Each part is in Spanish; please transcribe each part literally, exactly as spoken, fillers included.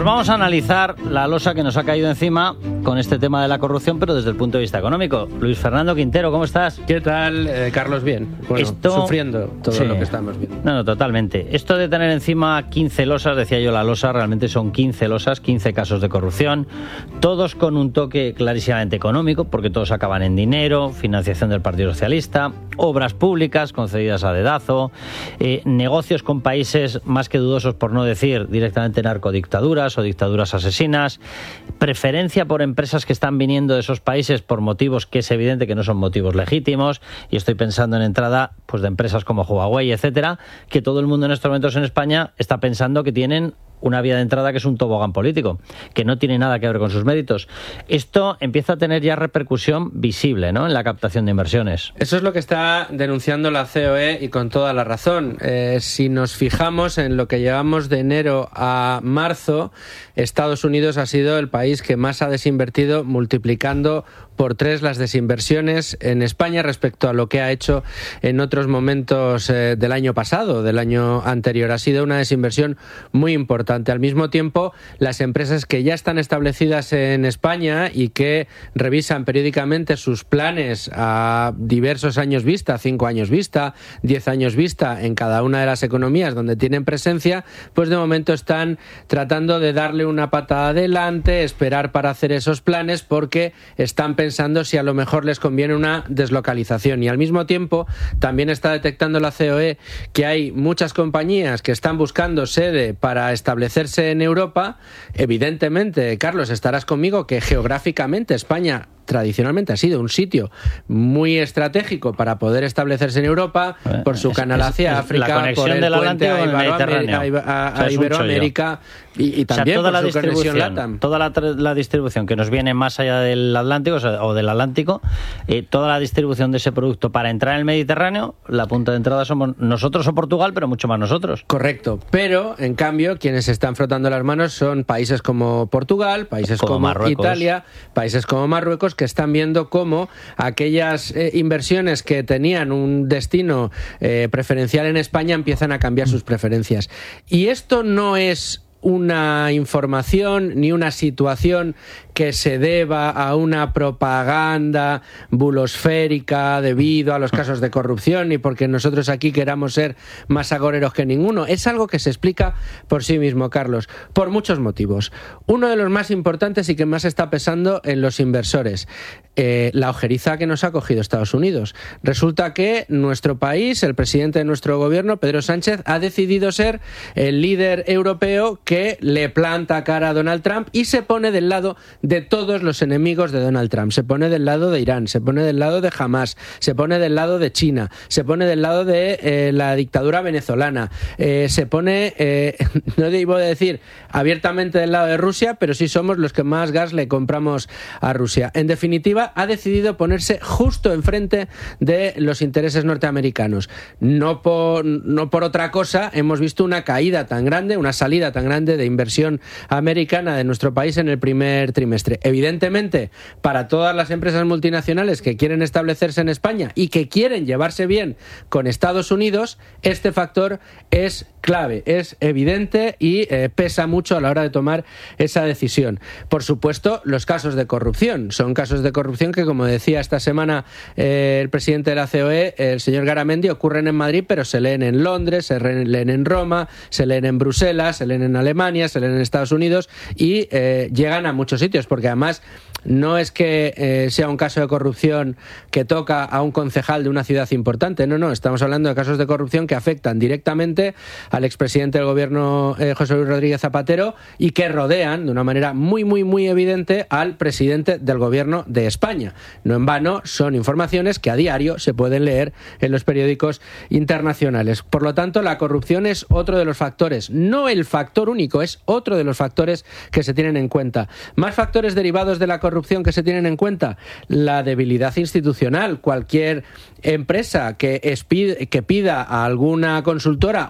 vamos a analizar la losa que nos ha caído encima con este tema de la corrupción, pero desde el punto de vista económico. Luis Fernando Quintero, ¿cómo estás? ¿Qué tal, eh, Carlos? Bien. Bueno, Esto... sufriendo todo sí. lo que estamos viendo. No, no, totalmente. Esto de tener encima quince losas, decía yo la losa, realmente son quince losas, quince casos de corrupción, todos con un toque clarísimamente económico, porque todos acaban en dinero, financiación del Partido Socialista, obras públicas concedidas a dedazo, eh, negocios con países más que dudosos, por no decir directamente narcodictaduras o dictaduras asesinas, preferencia por empresas que están viniendo de esos países por motivos que es evidente que no son motivos legítimos, y estoy pensando en entrada pues de empresas como Huawei, etcétera, que todo el mundo en estos momentos en España está pensando que tienen una vía de entrada que es un tobogán político, que no tiene nada que ver con sus méritos. Esto empieza a tener ya repercusión visible, ¿no?, en la captación de inversiones. Eso es lo que está denunciando la C O E, y con toda la razón. Eh, si nos fijamos en lo que llevamos de enero a marzo, Estados Unidos ha sido el país que más ha desinvertido, multiplicando por tres las desinversiones en España respecto a lo que ha hecho en otros momentos eh, del año pasado, del año anterior. Ha sido una desinversión muy importante. Al mismo tiempo, las empresas que ya están establecidas en España y que revisan periódicamente sus planes a diversos años vista, cinco años vista, diez años vista, en cada una de las economías donde tienen presencia, pues de momento están tratando de darle una patada adelante, esperar para hacer esos planes, porque están pensando si a lo mejor les conviene una deslocalización. Y al mismo tiempo, también está detectando la C O E que hay muchas compañías que están buscando sede para establecerse en Europa. Evidentemente, Carlos, estarás conmigo que geográficamente España tradicionalmente ha sido un sitio muy estratégico para poder establecerse en Europa, eh, por su canal hacia es, es, África, por el puente a, Iberoamérica, a, a, a Iberoamérica y, y también, o sea, toda por la su conexión LATAM. Toda la, la distribución que nos viene más allá del Atlántico, o, sea, o del Atlántico, eh, toda la distribución de ese producto para entrar en el Mediterráneo, la punta de entrada somos nosotros o Portugal, pero mucho más nosotros. Correcto, pero en cambio quienes se están frotando las manos son países como Portugal, países como, como Italia, países como Marruecos, que están viendo cómo aquellas eh, inversiones que tenían un destino eh, preferencial en España empiezan a cambiar sus preferencias. Y esto no es una información ni una situación que se deba a una propaganda bulosférica debido a los casos de corrupción, ni porque nosotros aquí queramos ser más agoreros que ninguno. Es algo que se explica por sí mismo, Carlos, por muchos motivos. Uno de los más importantes y que más está pesando en los inversores, eh, la ojeriza que nos ha cogido Estados Unidos. Resulta que nuestro país, el presidente de nuestro gobierno, Pedro Sánchez, ha decidido ser el líder europeo que le planta cara a Donald Trump y se pone del lado de todos los enemigos de Donald Trump. Se pone del lado de Irán, se pone del lado de Hamás, se pone del lado de China, se pone del lado de eh, la dictadura venezolana, eh, se pone, eh, no debo decir abiertamente del lado de Rusia, pero sí somos los que más gas le compramos a Rusia. En definitiva, ha decidido ponerse justo enfrente de los intereses norteamericanos. No por, no por otra cosa hemos visto una caída tan grande, una salida tan grande de inversión americana de nuestro país en el primer trimestre. Evidentemente, para todas las empresas multinacionales que quieren establecerse en España y que quieren llevarse bien con Estados Unidos, este factor es clave, es evidente y eh, pesa mucho a la hora de tomar esa decisión. Por supuesto, los casos de corrupción. Son casos de corrupción que, como decía esta semana eh, el presidente de la C O E, el señor Garamendi, ocurren en Madrid, pero se leen en Londres, se leen en Roma, se leen en Bruselas, se leen en Alemania, se leen en Estados Unidos y eh, llegan a muchos sitios, porque además no es que eh, sea un caso de corrupción que toca a un concejal de una ciudad importante, no, no, estamos hablando de casos de corrupción que afectan directamente al expresidente del gobierno, eh, José Luis Rodríguez Zapatero, y que rodean de una manera muy, muy, muy evidente al presidente del gobierno de España. No en vano, son informaciones que a diario se pueden leer en los periódicos internacionales. Por lo tanto, la corrupción es otro de los factores, no el factor único, es otro de los factores que se tienen en cuenta. Más factores derivados de la corrupción que se tienen en cuenta: la debilidad institucional. Cualquier empresa que, espide, que pida a alguna consultora un estudio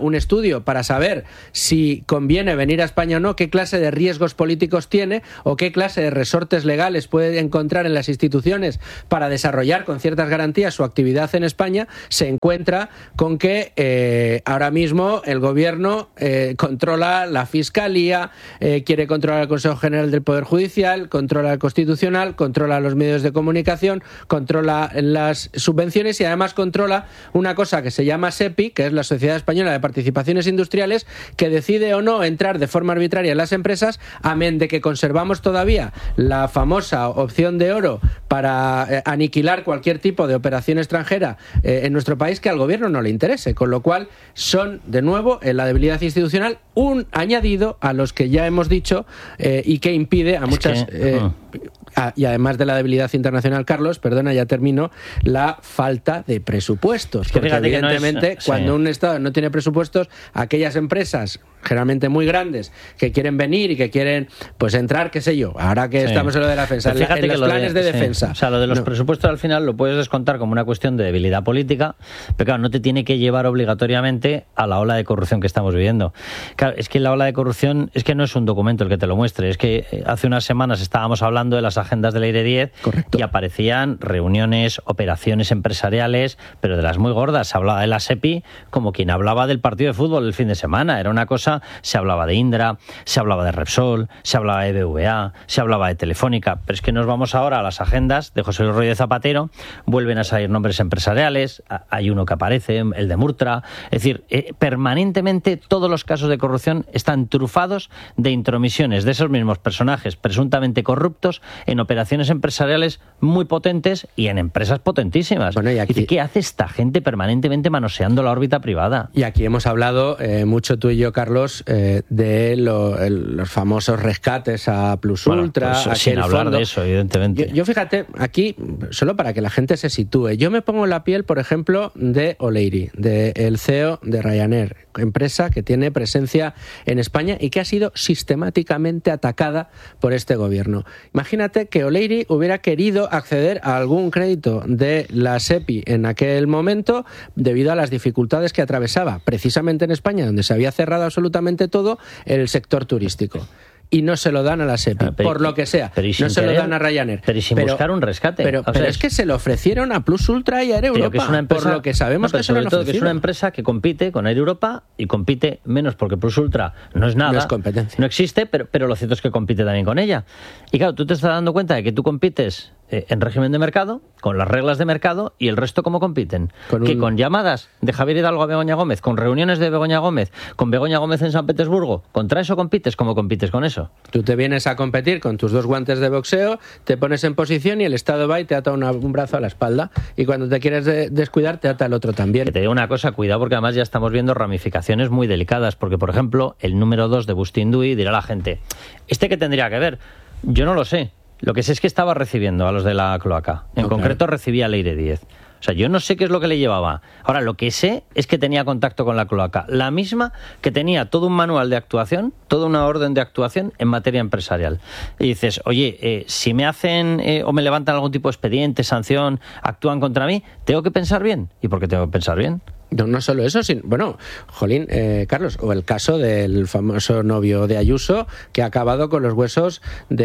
estudio para saber si conviene venir a España o no, qué clase de riesgos políticos tiene o qué clase de resortes legales puede encontrar en las instituciones para desarrollar con ciertas garantías su actividad en España, se encuentra con que eh, ahora mismo el gobierno eh, controla la Fiscalía, eh, quiere controlar el Consejo General del Poder Judicial, controla el Constitucional, controla los medios de comunicación, controla las subvenciones y además controla una cosa que se llama SEPI, que es la Sociedad Española de Participaciones Industriales, que decide o no entrar de forma arbitraria en las empresas, amén de que conservamos todavía la famosa opción de oro para eh, aniquilar cualquier tipo de operación extranjera eh, en nuestro país que al gobierno no le interese, con lo cual son, de nuevo, en la debilidad institucional, un añadido a los que ya hemos dicho eh, y que impide a muchas... que, eh, a, y además de la debilidad internacional, Carlos, perdona, ya termino, la falta de presupuestos. Porque evidentemente, no es, cuando sí. un Estado no tiene presupuestos, aquellas empresas generalmente muy grandes que quieren venir y que quieren pues entrar, qué sé yo, ahora que sí. estamos en lo de la defensa, en, en los planes de, de defensa. Sí. O sea, lo de los no. presupuestos al final lo puedes descontar como una cuestión de debilidad política, pero claro, no te tiene que llevar obligatoriamente a la ola de corrupción que estamos viviendo. Claro, es que la ola de corrupción es que no es un documento el que te lo muestre, es que hace unas semanas estábamos hablando de las agendas del Aire diez. Correcto. Y aparecían reuniones, operaciones empresariales, pero de las muy gordas. Se hablaba de la SEPI como quien hablaba del partido de fútbol el fin de semana. Era una cosa. Se hablaba de Indra, se hablaba de Repsol, se hablaba de B B V A, se hablaba de Telefónica, pero es que nos vamos ahora a las agendas de José Luis Rodríguez Zapatero, vuelven a salir nombres empresariales, hay uno que aparece, el de Murtra, es decir, eh, permanentemente todos los casos de corrupción están trufados de intromisiones de esos mismos personajes presuntamente corruptos en operaciones empresariales muy potentes y en empresas potentísimas. Bueno, y aquí... Dice, ¿qué hace esta gente permanentemente manoseando la órbita privada? Y aquí hemos hablado eh, mucho tú y yo, Carlos, Eh, de lo, el, los famosos rescates a Plus bueno, Ultra, pues, sin hablar fondo. de eso, evidentemente. Yo, yo fíjate, aquí, solo para que la gente se sitúe, yo me pongo en la piel, por ejemplo, de O'Leary, del C E O de Ryanair, empresa que tiene presencia en España y que ha sido sistemáticamente atacada por este gobierno. Imagínate que O'Leary hubiera querido acceder a algún crédito de la SEPI en aquel momento debido a las dificultades que atravesaba, precisamente en España, donde se había cerrado absolutamente todo el sector turístico. Y no se lo dan a la SEPI, ah, pero, por lo que sea. No se querer, lo dan a Ryanair. Pero y sin pero, buscar un rescate. Pero, pero es que se lo ofrecieron a Plus Ultra y a Air Europa, que es una empresa, por lo que sabemos no, que se lo han ofrecido. Que es una empresa que compite con Air Europa y compite menos porque Plus Ultra no es nada. No es competencia. No existe, pero, pero lo cierto es que compite también con ella. Y claro, tú te estás dando cuenta de que tú compites eh, en régimen de mercado, con las reglas de mercado, y el resto ¿cómo compiten? Con que un... con llamadas de Javier Hidalgo a Begoña Gómez, con reuniones de Begoña Gómez, con Begoña Gómez en San Petersburgo, ¿contra eso compites? ¿Cómo compites con eso? Tú te vienes a competir con tus dos guantes de boxeo, te pones en posición y el Estado va y te ata una, un brazo a la espalda, y cuando te quieres de, descuidar te ata el otro también. Que te digo una cosa, cuidado, porque además ya estamos viendo ramificaciones muy delicadas, porque por ejemplo el número dos de Bustindui, dirá la gente, ¿este qué tendría que ver? Yo no lo sé. Lo que sé es que estaba recibiendo a los de la cloaca. En okay. concreto recibía al Aire diez. O sea, yo no sé qué es lo que le llevaba. Ahora, lo que sé es que tenía contacto con la cloaca. La misma que tenía todo un manual de actuación, toda una orden de actuación en materia empresarial. Y dices, oye, eh, si me hacen eh, o me levantan algún tipo de expediente, sanción, actúan contra mí, ¿tengo que pensar bien? ¿Y por qué tengo que pensar bien? No, no solo eso, sino, bueno, jolín, eh, Carlos, o el caso del famoso novio de Ayuso, que ha acabado con los huesos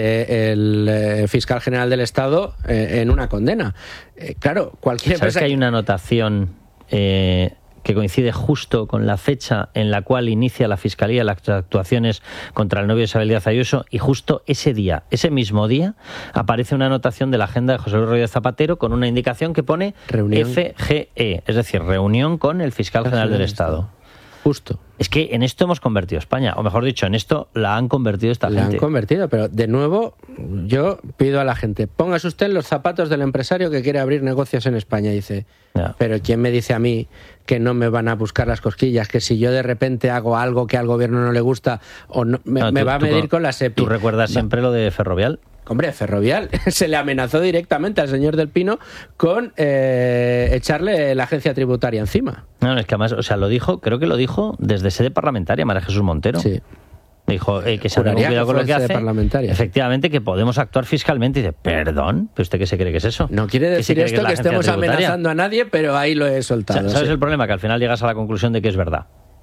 del eh, fiscal general del Estado eh, en una condena. Eh, claro, cualquier ¿Sabes empresa... que hay una anotación eh, que coincide justo con la fecha en la cual inicia la Fiscalía las actuaciones contra el novio de Isabel Díaz Ayuso, y justo ese día, ese mismo día, aparece una anotación de la agenda de José Luis Rodríguez Zapatero con una indicación que pone reunión. F G E, es decir, reunión con el fiscal general del Estado. Justo. Es que en esto hemos convertido a España, o mejor dicho, en esto la han convertido esta la gente. La han convertido, pero de nuevo yo pido a la gente, póngase usted en los zapatos del empresario que quiere abrir negocios en España. Y dice, ya. Pero ¿quién me dice a mí que no me van a buscar las cosquillas? Que si yo de repente hago algo que al gobierno no le gusta, o no, me, no, tú, me va a medir tú, con la SEPI. ¿Tú recuerdas siempre lo de Ferrovial? Hombre, Ferrovial, se le amenazó directamente al señor Del Pino con eh, echarle la agencia tributaria encima. No, es que además, o sea, lo dijo, creo que lo dijo desde sede parlamentaria, María Jesús Montero. Sí. Dijo eh, que se ha cuidado con lo que hace. Efectivamente, que podemos actuar fiscalmente. Y dice, perdón, ¿pero usted qué se cree que es eso? No quiere decir esto que, que estemos tributaria? amenazando a nadie, pero ahí lo he soltado. ¿Sabes sí. el problema? Que al final llegas a la conclusión de que es verdad.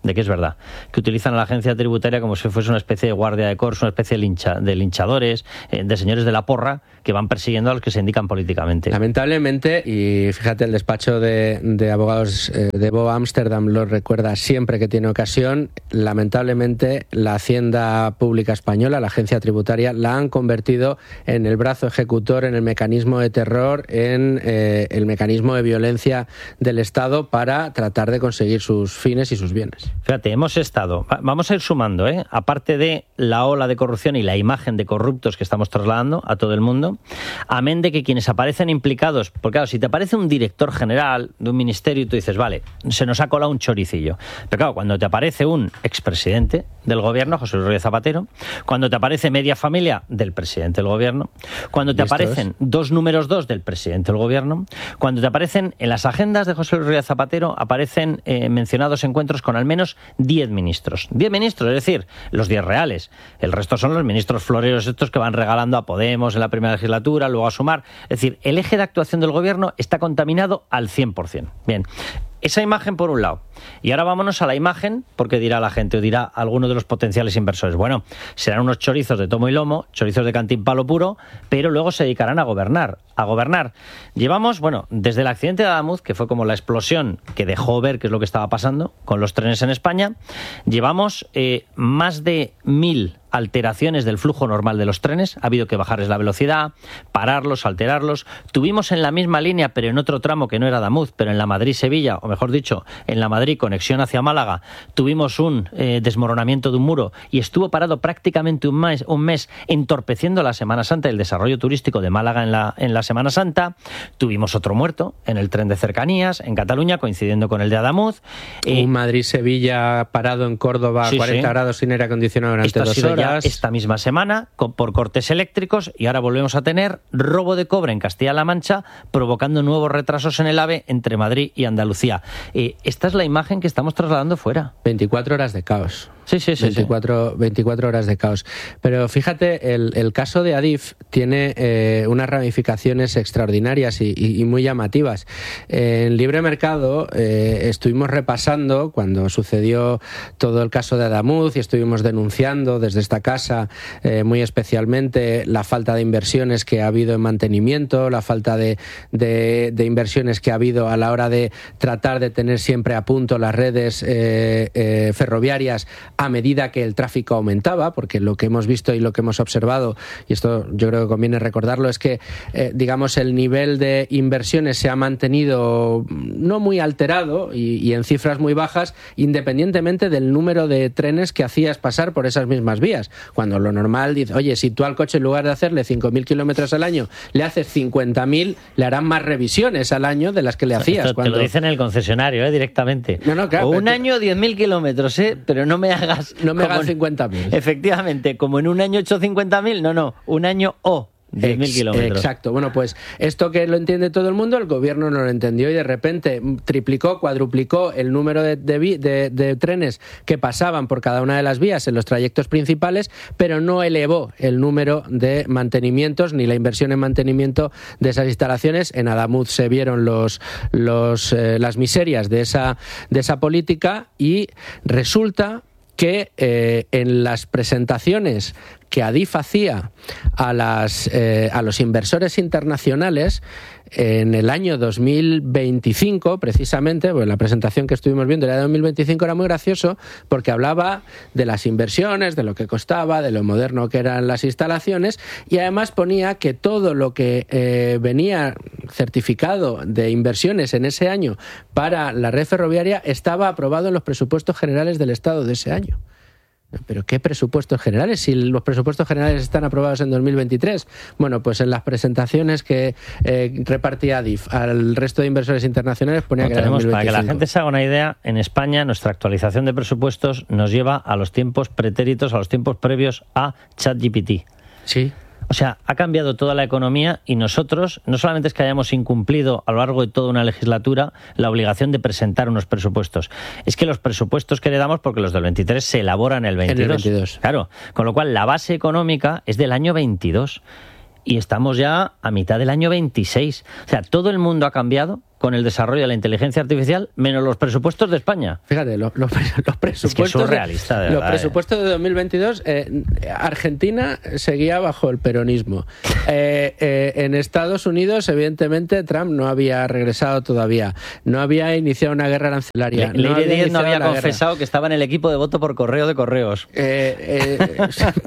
de que es verdad, que utilizan a la agencia tributaria como si fuese una especie de guardia de corps, una especie de, lincha, de linchadores, eh, de señores de la porra que van persiguiendo a los que se indican políticamente. Lamentablemente, y fíjate, el despacho de, de abogados eh, de Bob Amsterdam lo recuerda siempre que tiene ocasión, lamentablemente la Hacienda Pública Española, la agencia tributaria, la han convertido en el brazo ejecutor, en el mecanismo de terror, en eh, el mecanismo de violencia del Estado para tratar de conseguir sus fines y sus bienes. Fíjate, hemos estado, vamos a ir sumando, ¿eh? aparte de la ola de corrupción y la imagen de corruptos que estamos trasladando a todo el mundo, amén de que quienes aparecen implicados, porque claro, si te aparece un director general de un ministerio y tú dices, vale, se nos ha colado un choricillo, pero claro, cuando te aparece un expresidente del gobierno, José Luis Rodríguez Zapatero, cuando te aparece media familia del presidente del gobierno, cuando te aparecen dos números dos del presidente del gobierno, cuando te aparecen en las agendas de José Luis Rodríguez Zapatero, aparecen eh, mencionados encuentros con al menos diez ministros. diez ministros, es decir, los diez reales. El resto son los ministros floreros estos que van regalando a Podemos en la primera legislatura, luego a Sumar. Es decir, el eje de actuación del gobierno está contaminado al cien por ciento. Bien. Esa imagen por un lado. Y ahora vámonos a la imagen, porque dirá la gente o dirá alguno de los potenciales inversores. Bueno, serán unos chorizos de tomo y lomo, chorizos de cantín palo puro, pero luego se dedicarán a gobernar. A gobernar. Llevamos, bueno, desde el accidente de Adamuz, que fue como la explosión que dejó ver qué es lo que estaba pasando con los trenes en España, llevamos eh, más de mil alteraciones del flujo normal de los trenes. Ha habido que bajarles la velocidad, pararlos, alterarlos. Tuvimos en la misma línea, pero en otro tramo que no era Adamuz, pero en la Madrid-Sevilla, o mejor dicho, en la Madrid conexión hacia Málaga, tuvimos un eh, desmoronamiento de un muro y estuvo parado prácticamente un mes, un mes entorpeciendo la Semana Santa y el desarrollo turístico de Málaga en la, en la Semana Santa. Tuvimos otro muerto en el tren de cercanías en Cataluña, coincidiendo con el de Adamuz. Eh, un Madrid-Sevilla parado en Córdoba, sí, cuarenta sí. grados sin aire acondicionado durante dos horas. Esta misma semana, por cortes eléctricos, y ahora volvemos a tener robo de cobre en Castilla-La Mancha, provocando nuevos retrasos en el AVE entre Madrid y Andalucía. Eh, esta es la imagen que estamos trasladando fuera. veinticuatro horas de caos. Sí, sí, sí. veinticuatro, veinticuatro horas de caos. Pero fíjate, el, el caso de Adif tiene eh, unas ramificaciones extraordinarias y, y, y muy llamativas. Eh, en Libre Mercado eh, estuvimos repasando cuando sucedió todo el caso de Adamuz y estuvimos denunciando desde esta casa eh, muy especialmente la falta de inversiones que ha habido en mantenimiento, la falta de, de, de inversiones que ha habido a la hora de tratar de tener siempre a punto las redes eh, eh, ferroviarias a medida que el tráfico aumentaba, porque lo que hemos visto y lo que hemos observado, y esto yo creo que conviene recordarlo, es que, eh, digamos, el nivel de inversiones se ha mantenido no muy alterado y, y en cifras muy bajas, independientemente del número de trenes que hacías pasar por esas mismas vías. Cuando lo normal dice, oye, si tú al coche en lugar de hacerle cinco mil kilómetros al año le haces cincuenta mil, le harán más revisiones al año de las que le hacías. Esto cuando... te lo dicen en el concesionario, ¿eh? Directamente. No, no, claro, o un pero... año diez mil kilómetros, ¿eh? Pero no me hagas... No me hagas cincuenta mil. Efectivamente, como en un año he hecho cincuenta mil, no, no, un año o diez mil kilómetros. Exacto. Bueno, pues esto que lo entiende todo el mundo, el gobierno no lo entendió y de repente triplicó, cuadruplicó el número de, de, de, de trenes que pasaban por cada una de las vías en los trayectos principales, pero no elevó el número de mantenimientos ni la inversión en mantenimiento de esas instalaciones. En Adamuz se vieron los, los, eh, las miserias de esa, de esa política y resulta que eh, en las presentaciones que Adif hacía a, las, eh, a los inversores internacionales en el año dos mil veinticinco, precisamente, pues la presentación que estuvimos viendo era de dos mil veinticinco, era muy gracioso porque hablaba de las inversiones, de lo que costaba, de lo moderno que eran las instalaciones y además ponía que todo lo que eh, venía certificado de inversiones en ese año para la red ferroviaria estaba aprobado en los presupuestos generales del Estado de ese año. ¿Pero qué presupuestos generales? Si los presupuestos generales están aprobados en dos mil veintitrés. Bueno, pues en las presentaciones que eh, repartía Adif al resto de inversores internacionales ponía bueno, que era tenemos, dos mil veinticinco. Para que la gente se haga una idea, en España nuestra actualización de presupuestos nos lleva a los tiempos pretéritos, a los tiempos previos a ChatGPT. Sí. O sea, ha cambiado toda la economía y nosotros, no solamente es que hayamos incumplido a lo largo de toda una legislatura la obligación de presentar unos presupuestos, es que los presupuestos que le damos, porque los del veintitrés se elaboran el veintidós. En el veintidós. Claro, con lo cual la base económica es del año veintidós y estamos ya a mitad del año veintiséis. O sea, todo el mundo ha cambiado con el desarrollo de la inteligencia artificial, menos los presupuestos de España. Fíjate, los, los, los presupuestos, es que es surrealista, de verdad, los presupuestos de dos mil veintidós, eh, Argentina seguía bajo el peronismo. Eh, eh, en Estados Unidos, evidentemente, Trump no había regresado todavía, no había iniciado una guerra arancelaria. Le, no Leire Díez no había confesado guerra. que estaba en el equipo de voto por correo de correos. Eh, eh,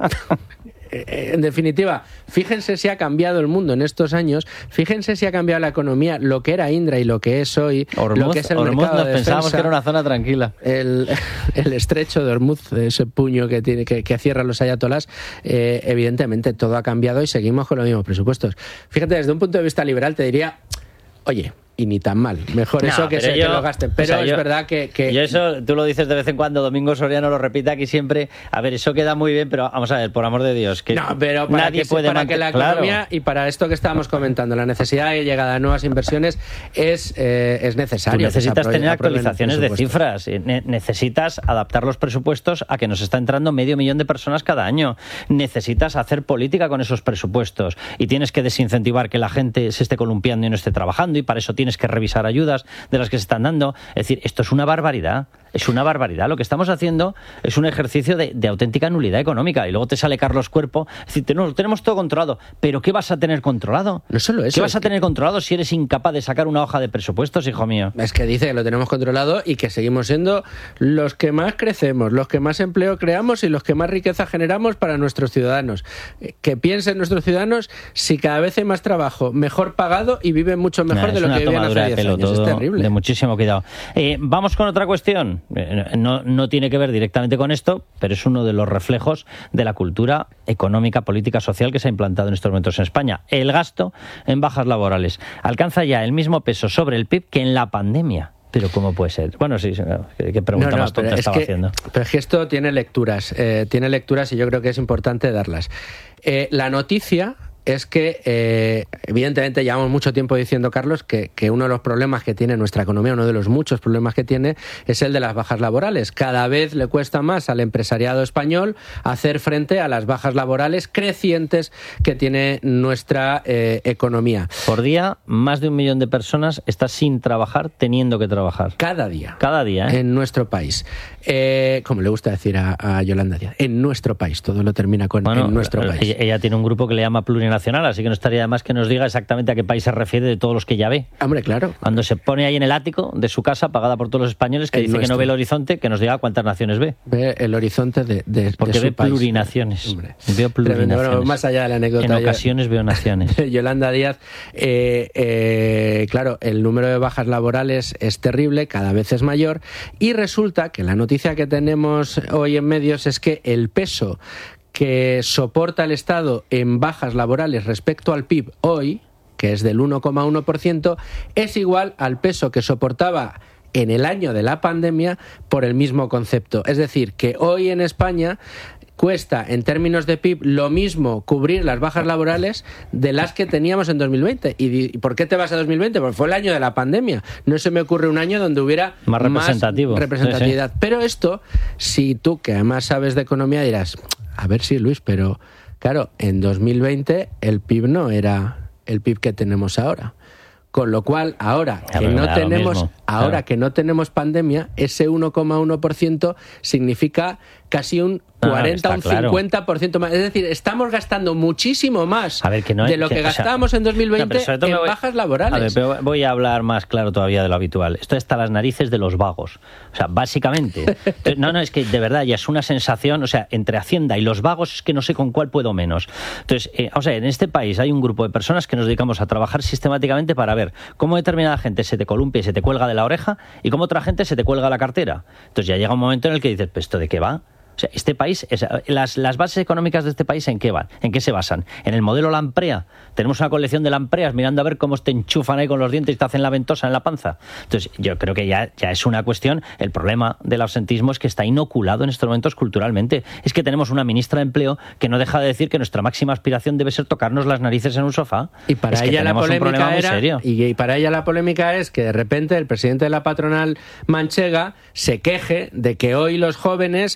En definitiva, fíjense si ha cambiado el mundo en estos años, fíjense si ha cambiado la economía, lo que era Indra y lo que es hoy, Hormuz, lo que es el Hormuz mercado nos de pensábamos defensa, que era una zona tranquila. El, el estrecho de Hormuz, ese puño que tiene que, que cierra los ayatolás, eh, evidentemente todo ha cambiado y seguimos con los mismos presupuestos. Fíjate, desde un punto de vista liberal te diría, oye, y ni tan mal. Mejor no, eso que se yo, que lo gasten. Pero o sea, es yo, verdad que, que... Y eso tú lo dices de vez en cuando, Domingo Soriano lo repite aquí siempre. A ver, eso queda muy bien, pero vamos a ver, por amor de Dios. Que no, pero para, nadie que, puede para que la economía, claro. y para esto que estábamos comentando, la necesidad de llegada de nuevas inversiones es, eh, es necesario. Tú necesitas tener actualizaciones de cifras. Ne- necesitas adaptar los presupuestos a que nos está entrando medio millón de personas cada año. Necesitas hacer política con esos presupuestos. Y tienes que desincentivar que la gente se esté columpiando y no esté trabajando. Y para eso tienes que revisar ayudas de las que se están dando. Es decir, esto es una barbaridad. Es una barbaridad. Lo que estamos haciendo es un ejercicio de, de auténtica nulidad económica. Y luego te sale Carlos Cuerpo. Es decir, no, lo tenemos todo controlado. ¿Pero qué vas a tener controlado? No solo eso. ¿Qué vas a tener controlado si eres incapaz de sacar una hoja de presupuestos, hijo mío? Es que dice que lo tenemos controlado y que seguimos siendo los que más crecemos, los que más empleo creamos y los que más riqueza generamos para nuestros ciudadanos. Que piensen nuestros ciudadanos si cada vez hay más trabajo, mejor pagado y viven mucho mejor nah, de lo que vivían hace diez años. Es terrible. De muchísimo cuidado. Eh, vamos con otra cuestión. No, no tiene que ver directamente con esto, pero es uno de los reflejos de la cultura económica, política, social que se ha implantado en estos momentos en España. El gasto en bajas laborales alcanza ya el mismo peso sobre el P I B que en la pandemia. Pero ¿cómo puede ser? Bueno, sí, qué pregunta no, no, más tonta estaba que, haciendo. Pero es que esto tiene lecturas, eh, tiene lecturas y yo creo que es importante darlas. Eh, la noticia es que, eh, evidentemente, llevamos mucho tiempo diciendo, Carlos, que, que uno de los problemas que tiene nuestra economía, uno de los muchos problemas que tiene, es el de las bajas laborales. Cada vez le cuesta más al empresariado español hacer frente a las bajas laborales crecientes que tiene nuestra eh, economía. Por día, más de un millón de personas está sin trabajar, teniendo que trabajar. Cada día. Cada día, ¿eh? En nuestro país. Eh, como le gusta decir a, a Yolanda Díaz, en nuestro país. Todo lo termina con bueno, en nuestro país. Ella, ella tiene un grupo que le llama Plurinacional. Nacional, así que no estaría de más que nos diga exactamente a qué país se refiere de todos los que ya ve. Hombre, claro. Cuando se pone ahí en el ático de su casa, pagada por todos los españoles, que el dice nuestro. Que no ve el horizonte, que nos diga cuántas naciones ve. Ve el horizonte de, de, Porque de su ve país. Plurinaciones. Hombre. Veo plurinaciones. Bueno, más allá de la anécdota. En ocasiones veo naciones. Yolanda Díaz, eh, eh, claro, el número de bajas laborales es terrible, cada vez es mayor, y resulta que la noticia que tenemos hoy en medios es que el peso que soporta el Estado en bajas laborales respecto al P I B hoy, que es del uno coma uno por ciento, es igual al peso que soportaba en el año de la pandemia por el mismo concepto. Es decir, que hoy en España cuesta, en términos de P I B, lo mismo cubrir las bajas laborales de las que teníamos en dos mil veinte. ¿Y por qué te vas a dos mil veinte? Porque fue el año de la pandemia. No se me ocurre un año donde hubiera más, representativo. más representatividad. Sí, sí. Pero esto, si tú, que además sabes de economía, dirás, a ver si, Luis, pero claro, en dos mil veinte el P I B no era el P I B que tenemos ahora. Con lo cual, ahora que no tenemos, ahora claro. que no tenemos pandemia, ese uno coma uno por ciento significa casi un cuarenta, no, un claro. cincuenta por ciento más. Es decir, estamos gastando muchísimo más a ver, que no es, de lo que, que gastábamos o sea, en dos mil veinte no, en voy, bajas laborales. A ver, pero voy a hablar más claro todavía de lo habitual. Esto está a las narices de los vagos. O sea, básicamente. No, no, es que de verdad ya es una sensación, o sea, entre Hacienda y los vagos es que no sé con cuál puedo menos. Entonces, eh, o sea, en este país hay un grupo de personas que nos dedicamos a trabajar sistemáticamente para ver cómo determinada gente se te columpia y se te cuelga de la oreja y cómo otra gente se te cuelga la cartera. Entonces ya llega un momento en el que dices, ¿pues esto de qué va? O sea, este país, es, las, las bases económicas de este país, ¿en qué van? ¿En qué se basan? ¿En el modelo Lamprea? Tenemos una colección de Lampreas mirando a ver cómo te enchufan ahí con los dientes y te hacen la ventosa en la panza. Entonces, yo creo que ya, ya es una cuestión. El problema del absentismo es que está inoculado en estos momentos culturalmente. Es que tenemos una ministra de Empleo que no deja de decir que nuestra máxima aspiración debe ser tocarnos las narices en un sofá. Y para es ella que la polémica era, serio. Y, y para ella la polémica es que de repente el presidente de la patronal manchega se queje de que hoy los jóvenes se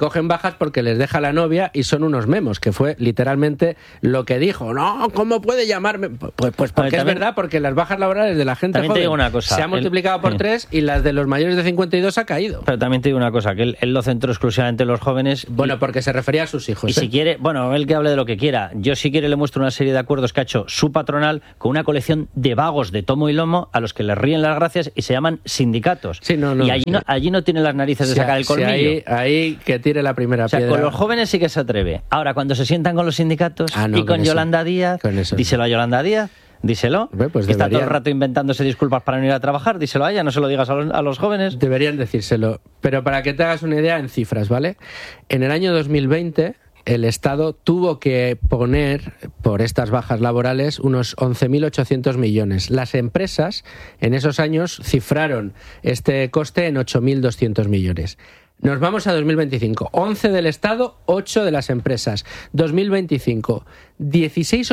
cogen bajas porque les deja la novia y son unos memos, que fue literalmente lo que dijo. No, ¿cómo puede llamarme? Pues, pues porque también, es verdad, porque las bajas laborales de la gente joven te digo una cosa, se han multiplicado él, por sí. tres y las de los mayores de cincuenta y dos ha caído. Pero también te digo una cosa, que él, él lo centró exclusivamente en los jóvenes. Bueno, y, porque se refería a sus hijos. Y ¿eh? si quiere, bueno, él que hable de lo que quiera. Yo si quiere le muestro una serie de acuerdos que ha hecho su patronal con una colección de vagos de tomo y lomo a los que les ríen las gracias y se llaman sindicatos. Sí, no, no, y allí, sí. no, allí no tiene las narices de sí, sacar el colmillo. Sí, ahí, ahí que tire la primera o sea, piedra. Con los jóvenes sí que se atreve. Ahora, cuando se sientan con los sindicatos ah, no, y con, con Yolanda Díaz, con eso, díselo a Yolanda Díaz. Díselo, pues que está todo el rato inventándose disculpas para no ir a trabajar, díselo a ella, no se lo digas a los, a los jóvenes. Deberían decírselo, pero para que te hagas una idea en cifras, ¿vale? En el año dos mil veinte el Estado tuvo que poner por estas bajas laborales unos once mil ochocientos millones. Las empresas en esos años cifraron este coste en ocho mil doscientos millones. Nos vamos a dos mil veinticinco. once del Estado, ocho de las empresas. dos mil veinticinco. dieciséis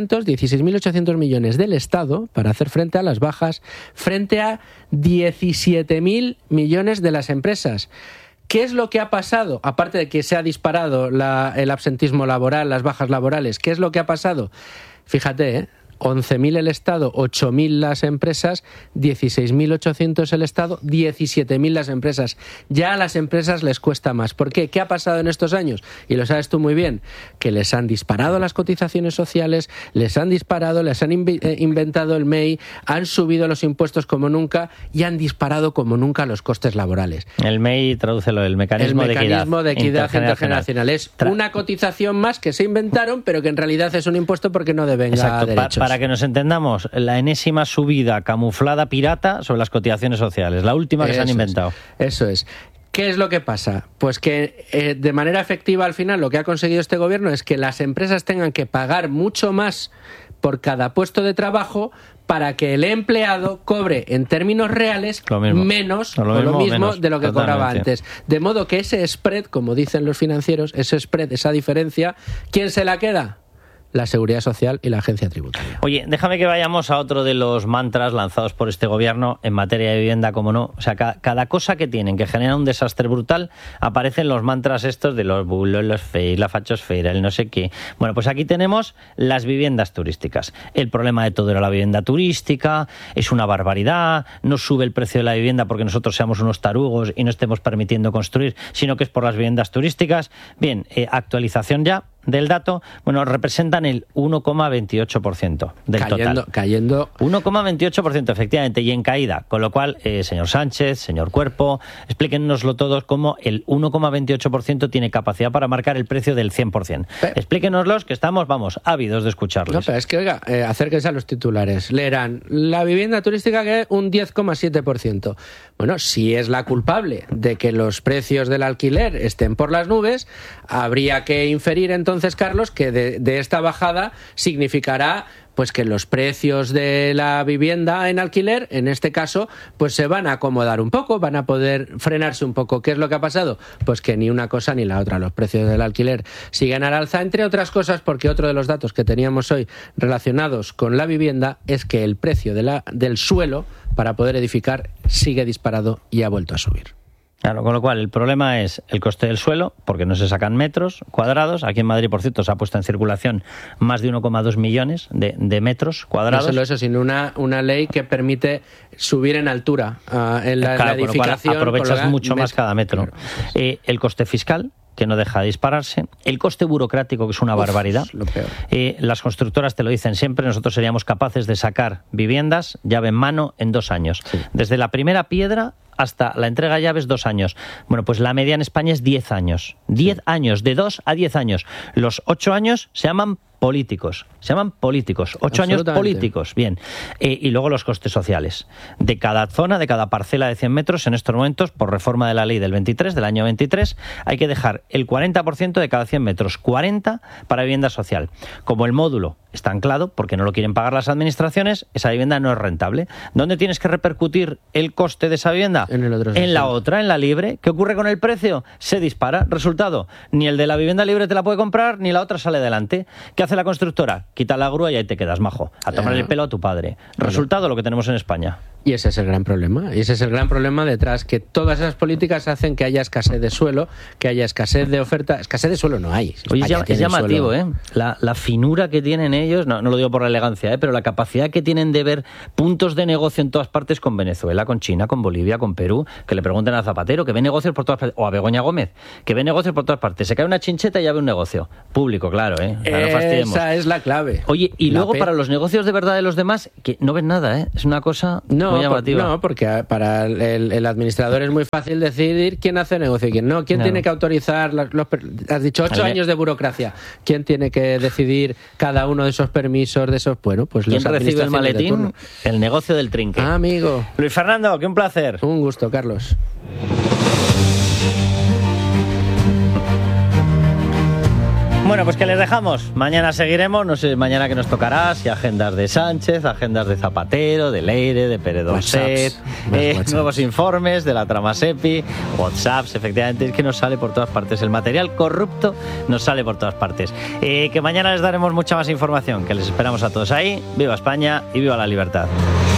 mil ochocientos millones del Estado para hacer frente a las bajas, frente a diecisiete mil millones de las empresas. ¿Qué es lo que ha pasado? Aparte de que se ha disparado la, el absentismo laboral, las bajas laborales, ¿qué es lo que ha pasado? Fíjate, ¿eh? once mil el Estado, ocho mil las empresas, dieciséis mil ochocientos el Estado, diecisiete mil las empresas. Ya a las empresas les cuesta más. ¿Por qué? ¿Qué ha pasado en estos años? Y lo sabes tú muy bien, que les han disparado las cotizaciones sociales, les han disparado, les han inventado el M E I, han subido los impuestos como nunca y han disparado como nunca los costes laborales. El M E I, tradúcelo, el mecanismo, el mecanismo de equidad, de equidad intergeneracional. intergeneracional. Es una cotización más que se inventaron, pero que en realidad es un impuesto porque no devenga Exacto, derechos. Pa para que nos entendamos, la enésima subida camuflada pirata sobre las cotizaciones sociales, la última que eso se han inventado. Es, eso es. ¿Qué es lo que pasa? Pues que eh, de manera efectiva al final lo que ha conseguido este gobierno es que las empresas tengan que pagar mucho más por cada puesto de trabajo para que el empleado cobre en términos reales lo mismo. menos o lo o mismo, lo mismo menos, de lo que totalmente. cobraba antes. De modo que ese spread, como dicen los financieros, ese spread, esa diferencia, ¿quién se la queda? La Seguridad Social y la Agencia Tributaria. Oye, déjame que vayamos a otro de los mantras lanzados por este gobierno en materia de vivienda, como no. O sea, ca cada cosa que tienen que genera un desastre brutal, aparecen los mantras estos de los bulos, los feis, la fachosfera, el no sé qué. Bueno, pues aquí tenemos las viviendas turísticas. El problema de todo era la vivienda turística, es una barbaridad, no sube el precio de la vivienda porque nosotros seamos unos tarugos y no estemos permitiendo construir, sino que es por las viviendas turísticas. Bien, eh, actualización ya del dato, bueno, representan el uno coma veintiocho por ciento del cayendo, total. Cayendo. uno coma veintiocho por ciento, efectivamente, y en caída. Con lo cual, eh, señor Sánchez, señor Cuerpo, explíquenos todos cómo el uno coma veintiocho por ciento tiene capacidad para marcar el precio del cien por ciento. Pero, explíquenoslos, que estamos, vamos, ávidos de escucharlos. No, pero es que, oiga, eh, acérquense a los titulares. Leerán, la vivienda turística que es un diez coma siete por ciento. Bueno, si es la culpable de que los precios del alquiler estén por las nubes, habría que inferir entonces, Carlos, que de, de esta bajada significará pues que los precios de la vivienda en alquiler, en este caso, pues se van a acomodar un poco, van a poder frenarse un poco. ¿Qué es lo que ha pasado? Pues que ni una cosa ni la otra. Los precios del alquiler siguen al alza, entre otras cosas porque otro de los datos que teníamos hoy relacionados con la vivienda es que el precio de la, del suelo para poder edificar sigue disparado y ha vuelto a subir. Claro, con lo cual el problema es el coste del suelo, porque no se sacan metros cuadrados. Aquí en Madrid, por cierto, se ha puesto en circulación más de uno coma dos millones de, de metros cuadrados. No solo eso, sino una, una ley que permite subir en altura uh, en la, claro, la edificación. Con lo cual aprovechas mucho met... más cada metro. Claro, eh, el coste fiscal, que no deja de dispararse, el coste burocrático, que es una Uf, barbaridad. Es lo peor. Eh, las constructoras te lo dicen siempre, nosotros seríamos capaces de sacar viviendas llave en mano en dos años. Sí. Desde la primera piedra hasta la entrega de llaves, dos años. Bueno, pues la media en España es diez años. diez sí. años, de dos a diez años. Los ocho años se llaman políticos. Se llaman políticos. Ocho años políticos. Bien. Eh, y luego los costes sociales. De cada zona, de cada parcela de cien metros, en estos momentos, por reforma de la ley del veintitrés, del año veintitrés, hay que dejar el cuarenta por ciento de cada cien metros. cuarenta para vivienda social. Como el módulo está anclado, porque no lo quieren pagar las administraciones, esa vivienda no es rentable. ¿Dónde tienes que repercutir el coste de esa vivienda? En el otro en la otra, en la libre. ¿Qué ocurre con el precio? Se dispara. Resultado, ni el de la vivienda libre te la puede comprar, ni la otra sale adelante. ¿Qué hace la constructora? Quita la grúa y ahí te quedas, majo. A tomar el pelo a tu padre. Resultado, lo que tenemos en España. Y ese es el gran problema. Y ese es el gran problema detrás, que todas esas políticas hacen que haya escasez de suelo, que haya escasez de oferta. Escasez de suelo no hay. Oye, es, es llamativo, ¿eh? La, la finura que tienen ellos, no, no lo digo por la elegancia, ¿eh? Pero la capacidad que tienen de ver puntos de negocio en todas partes con Venezuela, con China, con Bolivia, con Perú, que le pregunten a Zapatero, que ve negocios por todas partes, o a Begoña Gómez, que ve negocios por todas partes. Se cae una chincheta y ya ve un negocio. Público, claro, ¿eh? O sea, no fastidiemos. Esa es la clave. Oye, y la luego P... para los negocios de verdad de los demás, que no ven nada, ¿eh? Es una cosa no, muy llamativa. No, porque para el, el administrador es muy fácil decidir quién hace negocio y quién no. ¿Quién no. tiene que autorizar los, los... Has dicho ocho años de burocracia. ¿Quién tiene que decidir cada uno de esos permisos, de esos... Bueno, pues ¿quién recibe el maletín? El negocio del trinque. Ah, amigo. Luis Fernando, que un placer. Un gusto, Carlos. Bueno, pues que les dejamos. Mañana seguiremos, no sé mañana qué nos tocará, si agendas de Sánchez, agendas de Zapatero, de Leire, de Pérez Doset, eh, nuevos informes de la trama SEPI, WhatsApps, efectivamente, es que nos sale por todas partes. El material corrupto nos sale por todas partes. Eh, que mañana les daremos mucha más información, que les esperamos a todos ahí. ¡Viva España y viva la libertad!